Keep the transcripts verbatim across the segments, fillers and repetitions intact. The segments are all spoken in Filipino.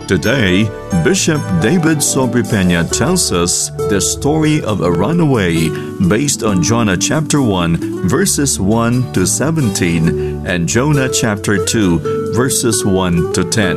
Today, Bishop David Sobrepena tells us the story of a runaway based on Jonah chapter one, verses one to seventeen, and Jonah chapter two, verses one to ten.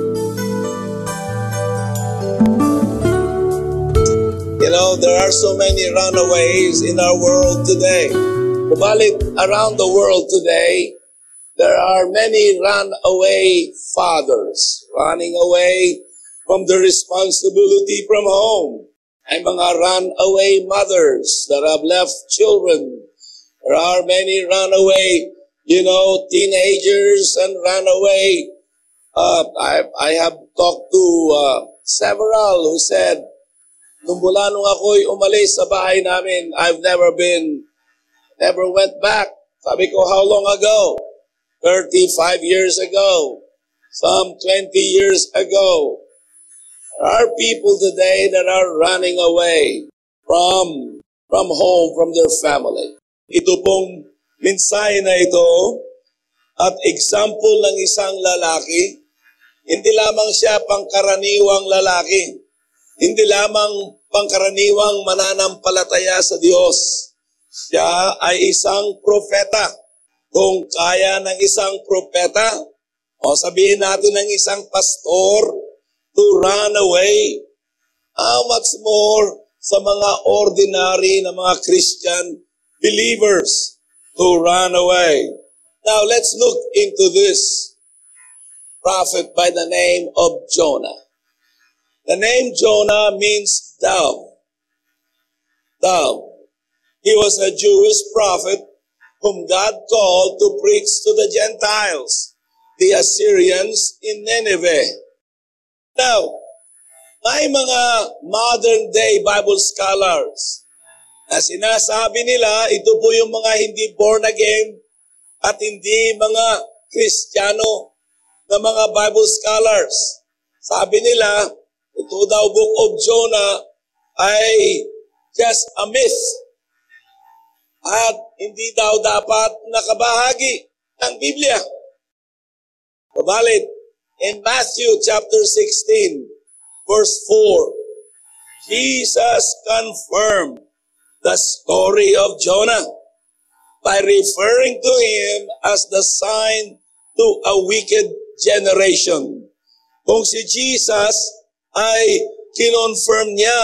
You know, there are so many runaways in our world today. Kubalit, around the world today, there are many runaway fathers running away from the responsibility from home. Ay mga runaway mothers that have left children. There are many runaway, you know, teenagers and runaway. Uh, I, I have talked to uh, several who said, nung mula nung ako'y umalis sa bahay namin, I've never been, never went back. Sabi ko, how long ago? thirty-five years ago, some twenty years ago. There are people today that are running away from, from home, from their family. Ito pong mensahe na ito at example ng isang lalaki, hindi lamang siya pangkaraniwang lalaki, hindi lamang pangkaraniwang mananampalataya sa Diyos. Siya ay isang propeta. Kung kaya ng isang propeta, o sabihin natin ng isang pastor, to run away, how much more sa mga ordinary na mga Christian believers to run away. Now let's look into this prophet by the name of Jonah. The name Jonah means dove. Dove. He was a Jewish prophet whom God called to preach to the Gentiles, the Assyrians in Nineveh. Now, may mga modern-day Bible scholars na sinasabi nila, ito po yung mga hindi born again at hindi mga Kristiyano na mga Bible scholars. Sabi nila, ito daw Book of Jonah ay just a myth. At hindi daw dapat nakabahagi ng Biblia. Kabalit, in Matthew chapter sixteen, verse four, Jesus confirmed the story of Jonah by referring to him as the sign to a wicked generation. Kung si Jesus ay kinonfirm niya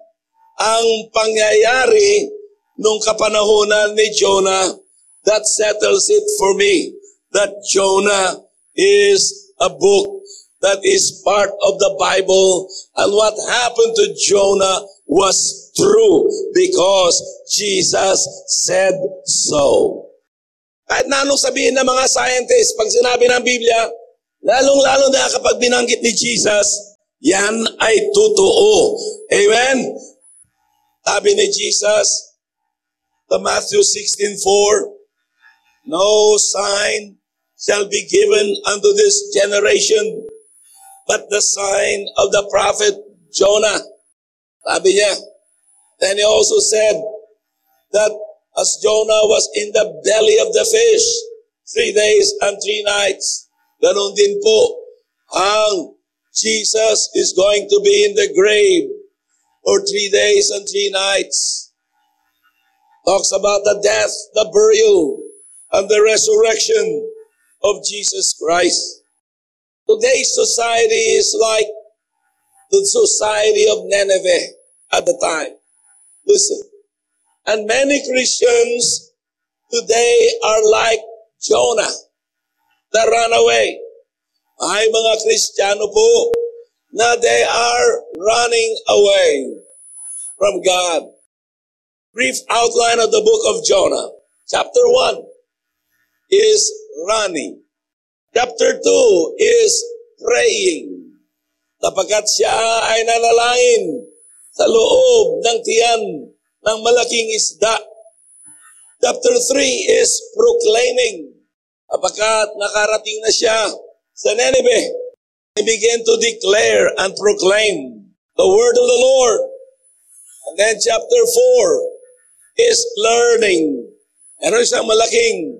ang pangyayari nung kapanahonan ni Jonah, that settles it for me. That Jonah is a book that is part of the Bible. And what happened to Jonah was true because Jesus said so. Kahit na anong sabihin ng mga scientists, pag sinabi ng Biblia, lalong-lalo na kapag binanggit ni Jesus, yan ay totoo. Amen? Sabi ni Jesus, the Matthew sixteen four, no sign shall be given unto this generation but the sign of the prophet Jonah. Sabi niya. Then he also said that as Jonah was in the belly of the fish three days and three nights, ganon din po ang Jesus is going to be in the grave for three days and three nights. Talks about the death, the burial, and the resurrection of Jesus Christ. Today's society is like the society of Nineveh at the time. Listen. And many Christians today are like Jonah, the runaway. Ay mga Kristiyano po na they are running away from God. Brief outline of the book of Jonah. Chapter one is running. Chapter two is praying. Sapagkat siya ay nanalangin sa loob ng tiyan ng malaking isda. Chapter three is proclaiming. Sapagkat nakarating na siya sa Nineveh. He began to declare and proclaim the word of the Lord. And then chapter four is learning. Meron siyang malaking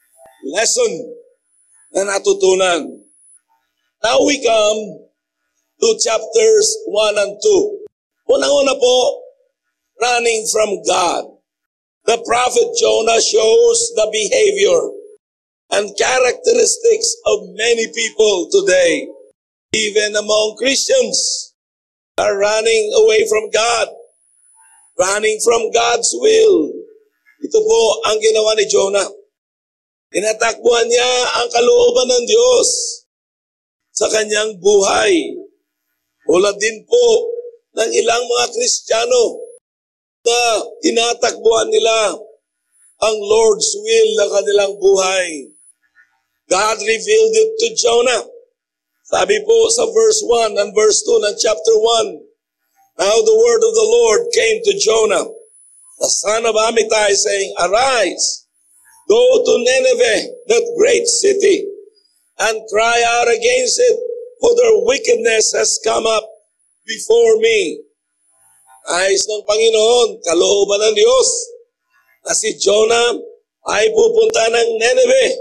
lesson na natutunan. Now we come to chapters one and two. Unang-una po, running from God. The prophet Jonah shows the behavior and characteristics of many people today, even among Christians, are running away from God, running from God's will. Ito po ang ginawa ni Jonah. Tinatakbuhan niya ang kalooban ng Diyos sa kanyang buhay. Tulad din po ng ilang mga Kristiyano na tinatakbuhan nila ang Lord's will ng kanilang buhay. God revealed it to Jonah. Sabi po sa verse one and verse two ng chapter one, now the word of the Lord came to Jonah, the son of Amittai, saying, arise, go to Nineveh, that great city, and cry out against it, for their wickedness has come up before me. Ayos ng Panginoon, kalooban ng Diyos, na si Jonah ay pupunta ng Nineveh.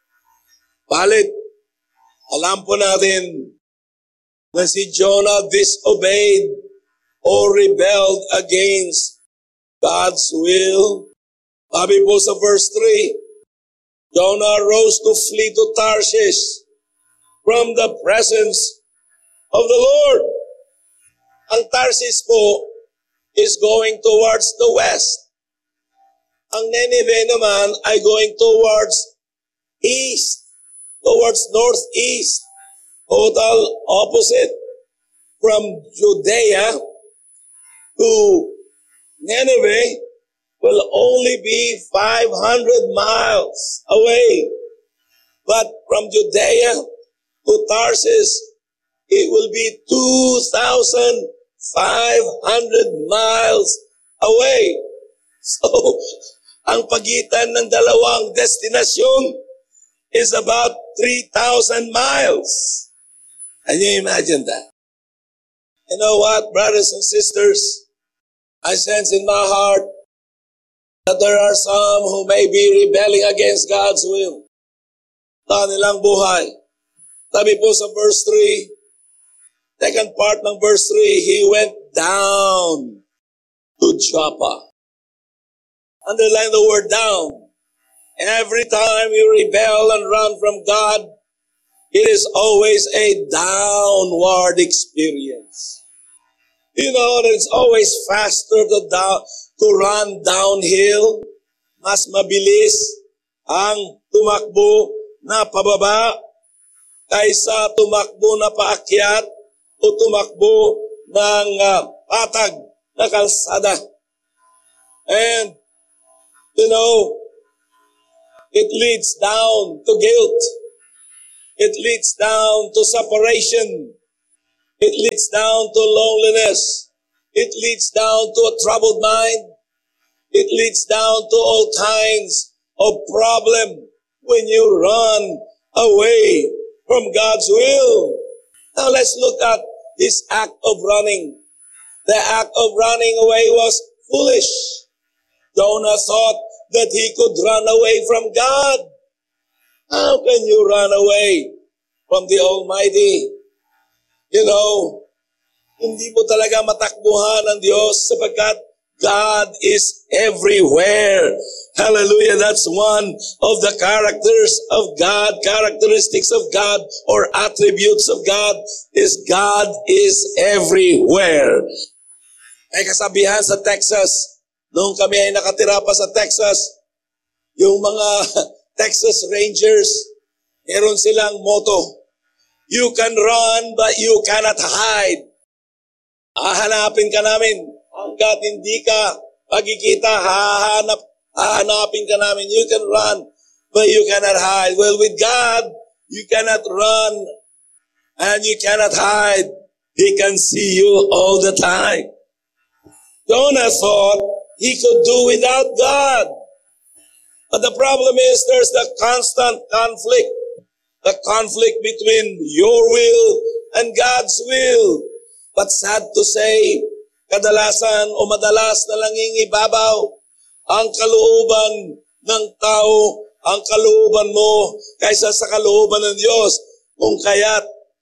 Balit, alam po natin na si Jonah disobeyed or rebelled against God's will. Sabi po sa verse three, Jonah rose to flee to Tarshish from the presence of the Lord. Ang Tarshish po is going towards the west. Ang Nineveh naman ay going towards east, towards northeast. Total opposite. From Judea to Nineveh will only be five hundred miles away. But from Judea to Tarsus, it will be two thousand five hundred miles away. So, ang pagitan ng dalawang destinasyon is about three thousand miles. Can you imagine that? You know what, brothers and sisters? I sense in my heart that there are some who may be rebelling against God's will. Sa nilang buhay. Sabi po sa verse three, second part ng verse three, he went down to Joppa. Underline the word down. Every time you rebel and run from God, it is always a downward experience. You know, it's always faster to, down, to run downhill. Mas mabilis ang tumakbo na pababa kaysa tumakbo na paakyat o tumakbo ng uh, patag na kalsada. And, you know, it leads down to guilt. It leads down to separation. It leads down to loneliness. It leads down to a troubled mind. It leads down to all kinds of problem when you run away from God's will. Now let's look at this act of running. The act of running away was foolish. Jonah thought that he could run away from God. How can you run away from the Almighty? You know, hindi mo talaga matakbuhan ng Diyos sapagkat God is everywhere. Hallelujah. That's one of the characters of God, characteristics of God, or attributes of God, is God is everywhere. Ay kasabihan sa Texas, noong kami ay nakatira pa sa Texas, yung mga Texas Rangers, meron silang motto, you can run but you cannot hide. Hahanapin ka namin. Hanggat hindi ka pagkikita, hahanap, hahanapin ka namin. You can run but you cannot hide. Well, with God, you cannot run and you cannot hide. He can see you all the time. Jonah thought he could do without God. But the problem is there's the constant conflict. The conflict between your will and God's will. But sad to say, kadalasan o madalas na nangingibabaw ang kalooban ng tao, ang kalooban mo kaysa sa kalooban ng Diyos. Kung kaya't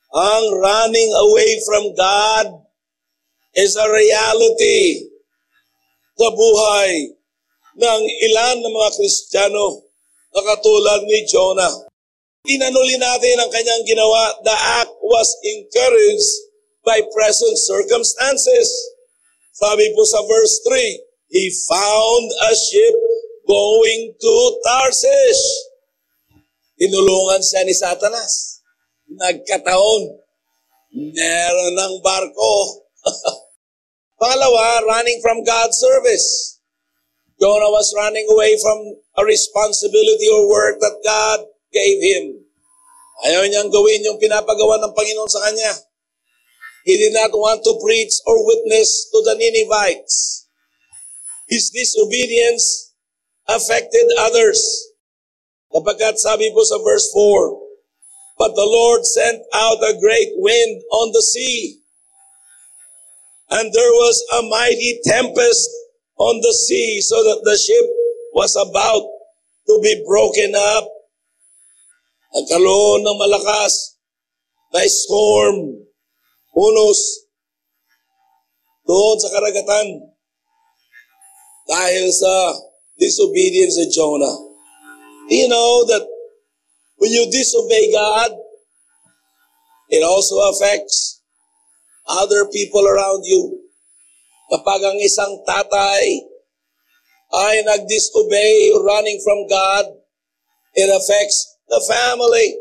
ang running away from God is a reality sa buhay ng ilan ng mga Kristiyano na katulad ni Jonah. Inanuli natin ang kanyang ginawa. The act was encouraged by present circumstances. Sabi po sa verse three, he found a ship going to Tarsus. Tinulungan siya ni Satanas. Nagkataon, meron ng barko. Pangalawa, running from God's service. Jonah was running away from a responsibility or work that God gave him. Ayaw niyang gawin yung pinapagawa ng Panginoon sa kanya. He did not want to preach or witness to the Ninevites. His disobedience affected others. Kapagkat sabi po sa verse four, but the Lord sent out a great wind on the sea, and there was a mighty tempest on the sea, so that the ship was about to be broken up. Nagkaroon ng malakas na storm, unos, doon sa karagatan dahil sa disobedience of Jonah. Do you know that when you disobey God, it also affects other people around you? Kapag ang isang tatay ay nag-disobey, running from God, it affects the family.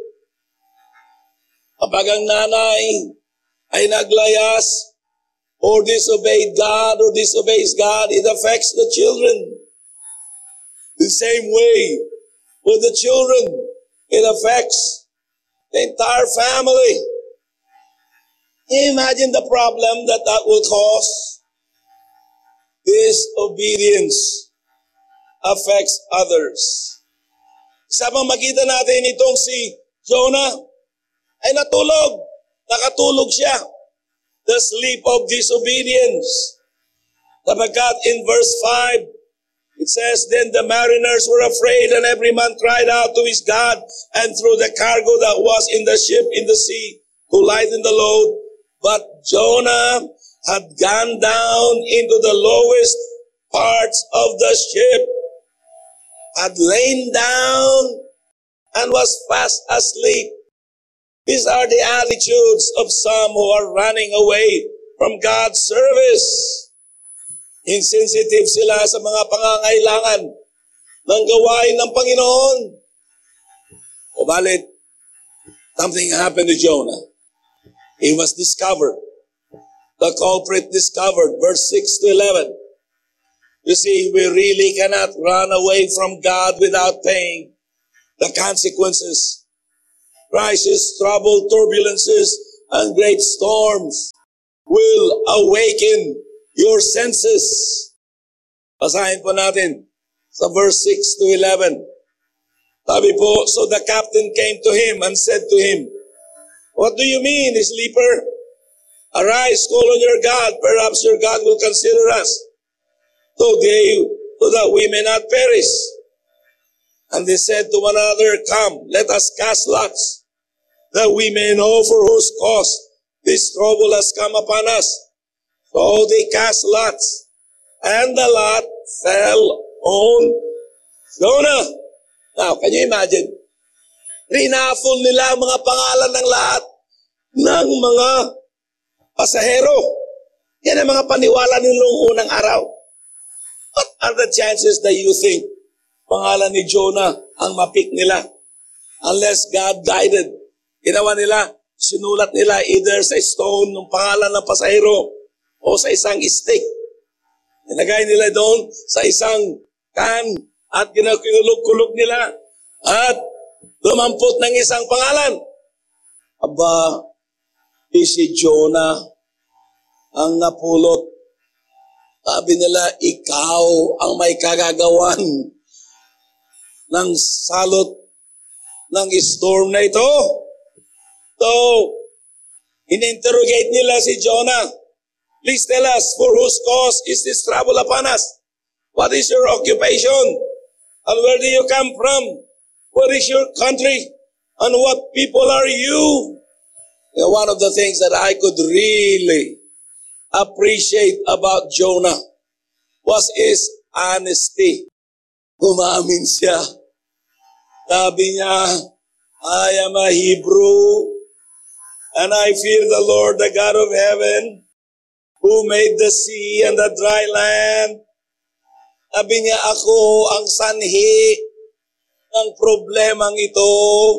Kapag ang nanay ay naglayas or disobeyed God or disobeys God, it affects the children. The same way with the children, it affects the entire family. Can you imagine the problem that that will cause? Disobedience affects others. Sa pang makita natin itong si Jonah ay natulog. Nakatulog siya. The sleep of disobedience. Sapagkat in verse five, it says, then the mariners were afraid, and every man cried out to his God, and threw the cargo that was in the ship in the sea to lighten the load. But Jonah had gone down into the lowest parts of the ship, had lain down, and was fast asleep. These are the attitudes of some who are running away from God's service. Insensitive sila sa mga pangangailangan ng gawain ng Panginoon. O balit, something happened to Jonah. He was discovered. The culprit discovered. Verse six to eleven. You see, we really cannot run away from God without paying the consequences. Crisis, trouble, turbulences, and great storms will awaken your senses. Basahin po natin sa verse six to eleven. Sabi po, so the captain came to him and said to him, what do you mean, sleeper? Arise, call on your God. Perhaps your God will consider us, so they, so that we may not perish. And they said to one another, come, let us cast lots, that we may know for whose cause this trouble has come upon us. So they cast lots, and the lot fell on Jonah. Now, can you imagine? Rinaffle nila ang mga pangalan ng lahat ng mga pasahero. Yan ang mga paniwala nilang unang araw. What are the chances that you think pangalan ni Jonah ang mapik nila? Unless God guided. Ginawa nila, sinulat nila either sa stone ng pangalan ng pasahero o sa isang stick. Nilagay nila doon sa isang can at kinulog-kulog nila at lumampot ng isang pangalan. Aba, si Jonah ang napulot. Sabi nila, ikaw ang may kagagawan ng salot ng storm na ito. So, in-interrogate nila si Jonah. Please tell us, for whose cause is this trouble upon us? What is your occupation? And where do you come from? What is your country? And what people are you? You know, one of the things that I could really appreciate about Jonah was his honesty. Umamin siya. Sabi niya, I am a Hebrew, and I fear the Lord, the God of heaven, who made the sea and the dry land. Sabi niya, ako ang sanhi ng problemang ito.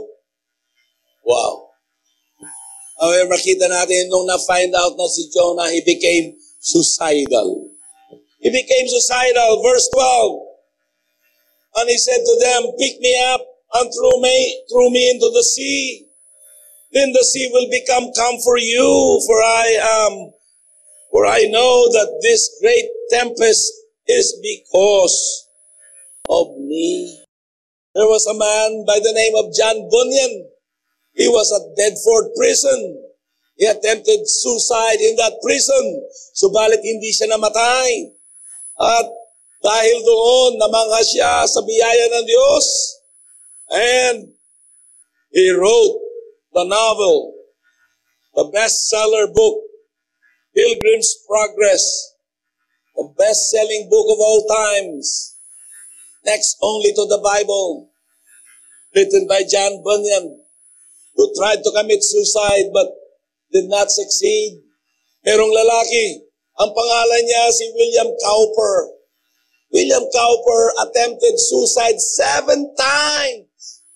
Wow. However, makita natin nung na-find out na si Jonah, he became suicidal. He became suicidal. Verse twelve. And he said to them, pick me up and throw me, throw me into the sea. Then the sea will become calm for you, for I am, for I know that this great tempest is because of me. There was a man by the name of John Bunyan. He was at Bedford prison. He attempted suicide in that prison. Subalit hindi siya namatay. At dahil doon, namangha siya sa biyaya ng Diyos. And he wrote the novel, the bestseller book, Pilgrim's Progress, the best-selling book of all times, next only to the Bible, written by John Bunyan, who tried to commit suicide but did not succeed. Merong lalaki, ang pangalan niya si William Cowper. William Cowper attempted suicide seven times.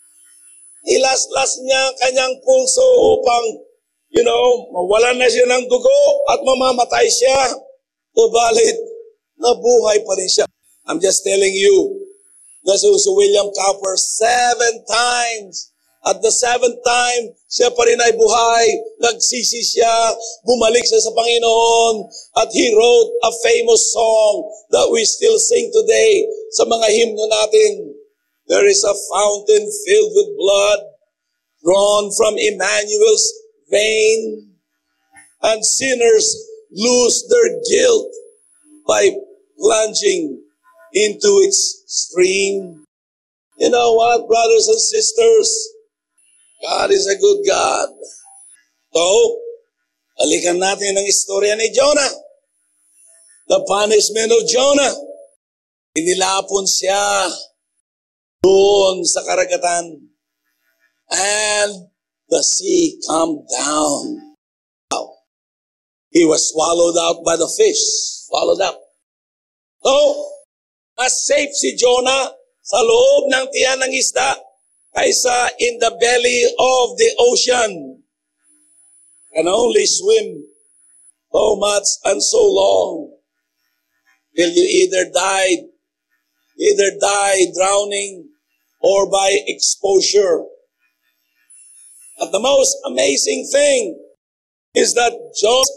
Ilas-las niya kanyang pulso upang, you know, mawalan na siya ng dugo at mamamatay siya. Subalit, nabuhay pa rin siya. I'm just telling you, this was William Cowper seven times. At the seventh time, siya pa rin ay buhay, nagsisi siya, bumalik siya sa Panginoon, at he wrote a famous song that we still sing today sa mga hymno natin. There is a fountain filled with blood, drawn from Emmanuel's vein, and sinners lose their guilt by plunging into its stream. You know what, brothers and sisters? God is a good God. So, balikan natin ang istorya ni Jonah. The punishment of Jonah. Inilapon siya doon sa karagatan. And the sea calmed down. Wow. He was swallowed out by the fish. Swallowed up. So, mas safe si Jonah sa loob ng tiyan ng isda kaysa in the belly of the ocean. Can only swim so much and so long till you either die, either die drowning or by exposure. But the most amazing thing is that Jonah